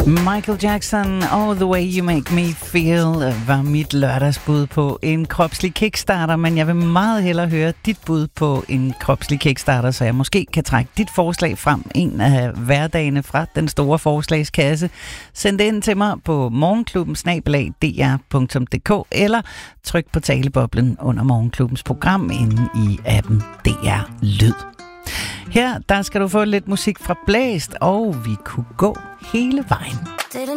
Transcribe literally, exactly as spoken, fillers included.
Michael Jackson, oh, The Way You Make Me Feel, var mit lørdagsbud på en kropslig kickstarter, men jeg vil meget hellere høre dit bud på en kropslig kickstarter, så jeg måske kan trække dit forslag frem en af hverdagene fra den store forslagskasse. Send det ind til mig på morgenklubben snabel-a d r punktum d k eller tryk på taleboblen under Morgenklubbens program inde i appen D R Lyd. Her, der skal du få lidt musik fra Blæst, og vi kunne gå hele vejen.